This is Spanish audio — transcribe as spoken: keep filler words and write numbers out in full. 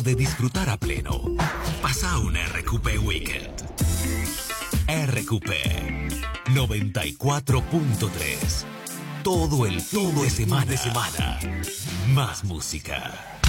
de disfrutar a pleno. Pasa un R Q P Weekend. R Q P noventa y cuatro punto tres. Todo el todo de semana de semana. Más música.